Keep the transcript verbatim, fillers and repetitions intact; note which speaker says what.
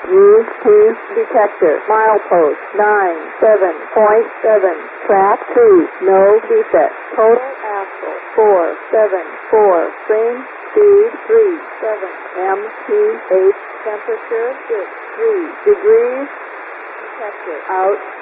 Speaker 1: U P detector. Milepost nine seven point seven. Track two. No defect. Total axle four seven four. Frame speed three seven. M P H temperature six three degrees. Detector out.